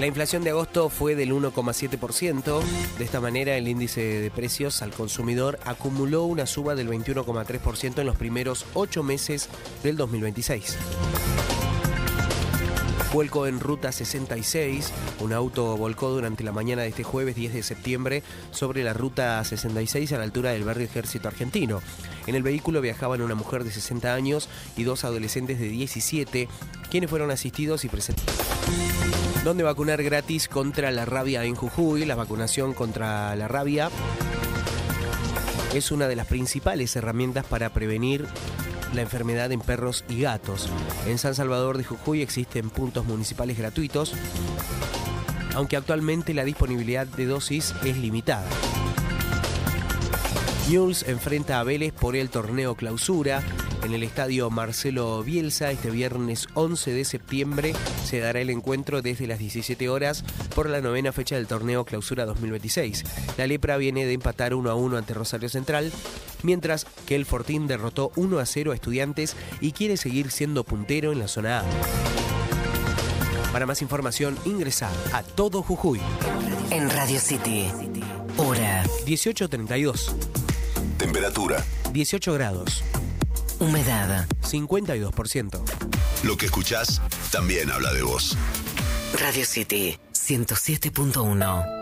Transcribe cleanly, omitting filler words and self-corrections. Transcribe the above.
La inflación de agosto fue del 1,7%. De esta manera, el índice de precios al consumidor acumuló una suba del 21,3% en los primeros 8 meses del 2026. Vuelco en Ruta 66. Un auto volcó durante la mañana de este jueves 10 de septiembre sobre la Ruta 66 a la altura del barrio Ejército Argentino. En el vehículo viajaban una mujer de 60 años y 2 adolescentes de 17, quienes fueron asistidos y presentados. ¿Dónde vacunar gratis contra la rabia en Jujuy? La vacunación contra la rabia es una de las principales herramientas para prevenir la enfermedad en perros y gatos. En San Salvador de Jujuy existen puntos municipales gratuitos, aunque actualmente la disponibilidad de dosis es limitada. Newell's enfrenta a Vélez por el torneo Clausura. En el estadio Marcelo Bielsa, este viernes 11 de septiembre, se dará el encuentro desde las 17 horas por la 9ª fecha del torneo Clausura 2026. La Lepra viene de empatar 1-1 ante Rosario Central, mientras que el Fortín derrotó 1-0 a Estudiantes y quiere seguir siendo puntero en la zona A. Para más información, ingresa a Todo Jujuy. En Radio City, hora 18:32. Temperatura 18 grados. Humedad 52%. Lo que escuchás también habla de vos. Radio City 107.1.